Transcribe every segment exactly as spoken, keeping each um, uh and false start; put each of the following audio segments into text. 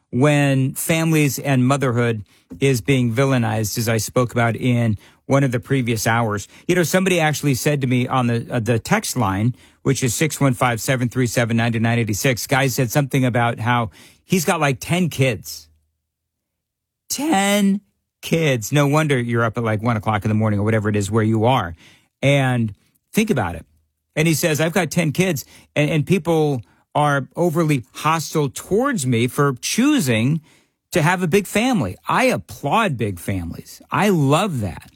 when families and motherhood is being villainized, as I spoke about in one of the previous hours. You know, somebody actually said to me on the uh, the text line, which is six one five, seven three seven, nine nine eight six, guy said something about how he's got like ten kids. ten kids. No wonder you're up at like one o'clock in the morning or whatever it is where you are. And think about it. And he says, I've got ten kids, and, and people are overly hostile towards me for choosing to have a big family. I applaud big families. I love that.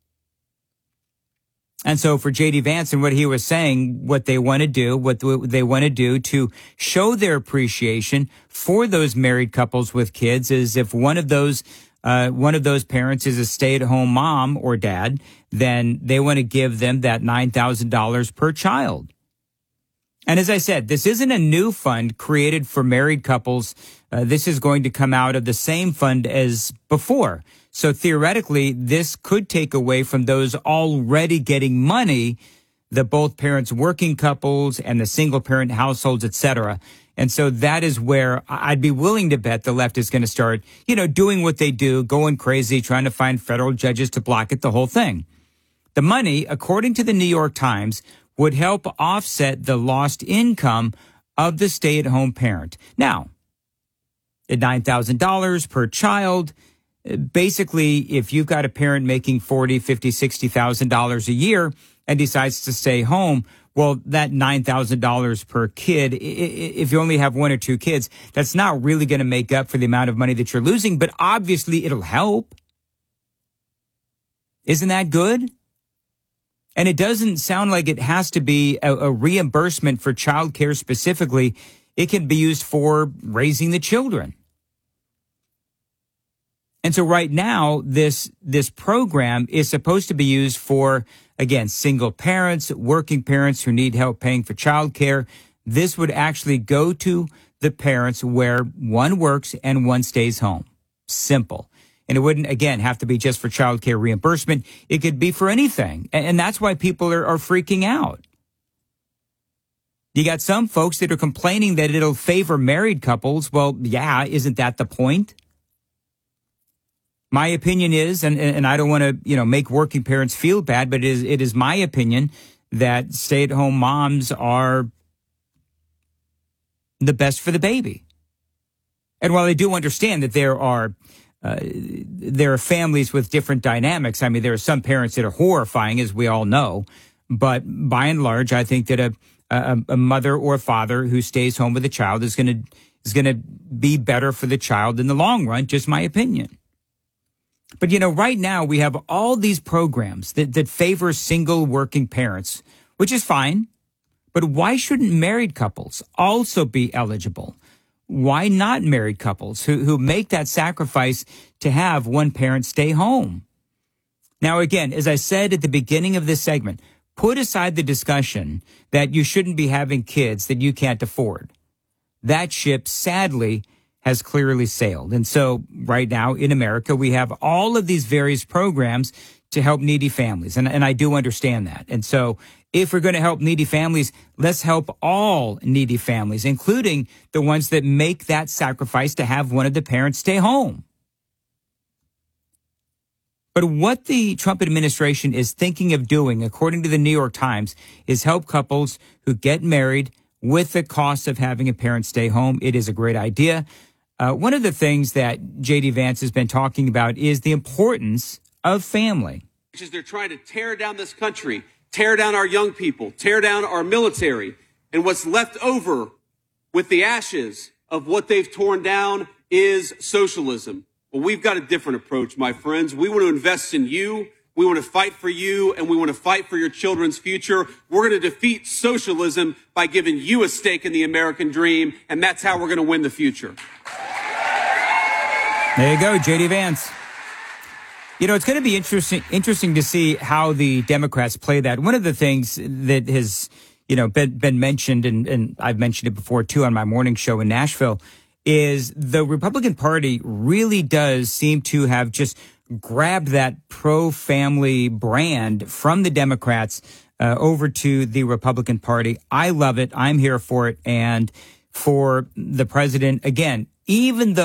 And so for J D Vance and what he was saying, what they want to do, what they want to do to show their appreciation for those married couples with kids is if one of those uh, one of those parents is a stay-at-home mom or dad, then they want to give them that nine thousand dollars per child. And as I said, this isn't a new fund created for married couples. Uh, this is going to come out of the same fund as before. So theoretically, this could take away from those already getting money, the both parents working couples and the single parent households, et cetera. And so that is where I'd be willing to bet the left is going to start, you know, doing what they do, going crazy, trying to find federal judges to block it, the whole thing. The money, according to the New York Times, would help offset the lost income of the stay-at-home parent. Now, at nine thousand dollars per child, basically, if you've got a parent making forty thousand dollars, fifty thousand dollars, sixty thousand dollars a year and decides to stay home, well, that nine thousand dollars per kid, if you only have one or two kids, that's not really going to make up for the amount of money that you're losing, but obviously it'll help. Isn't that good? And it doesn't sound like it has to be a, a reimbursement for childcare specifically. It can be used for raising the children. And so right now, this this program is supposed to be used for, again, single parents, working parents who need help paying for childcare. This would actually go to the parents where one works and one stays home. Simple. And it wouldn't, again, have to be just for childcare reimbursement. It could be for anything. And that's why people are, are freaking out. You got some folks that are complaining that it'll favor married couples. Well, yeah, isn't that the point? My opinion is, and, and I don't want to, you know, make working parents feel bad, but it is, it is my opinion that stay-at-home moms are the best for the baby. And while I do understand that there are Uh, there are families with different dynamics. I mean, there are some parents that are horrifying, as we all know. But by and large, I think that a a, a mother or a father who stays home with a child is going to is going to be better for the child in the long run. Just my opinion. But you know, right now we have all these programs that that favor single working parents, which is fine. But why shouldn't married couples also be eligible? Why not married couples who, who make that sacrifice to have one parent stay home? Now, again, as I said at the beginning of this segment, put aside the discussion that you shouldn't be having kids that you can't afford. That ship, sadly, has clearly sailed. And so right now in America, we have all of these various programs to help needy families. And, and I do understand that. And so if we're going to help needy families, let's help all needy families, including the ones that make that sacrifice to have one of the parents stay home. But what the Trump administration is thinking of doing, according to the New York Times, is help couples who get married with the cost of having a parent stay home. It is a great idea. Uh, one of the things that J D Vance has been talking about is the importance of family. They're trying to tear down this country, tear down our young people, tear down our military. And what's left over with the ashes of what they've torn down is socialism. Well, we've got a different approach, my friends. We want to invest in you. We want to fight for you, and we want to fight for your children's future. We're going to defeat socialism by giving you a stake in the American dream, and that's how we're going to win the future. There you go, J D Vance. You know, it's going to be interesting interesting to see how the Democrats play that. One of the things that has, you know, been, been mentioned, and, and I've mentioned it before, too, on my morning show in Nashville, is the Republican Party really does seem to have just grabbed that pro-family brand from the Democrats uh, over to the Republican Party. I love it. I'm here for it. And for the president, again, even though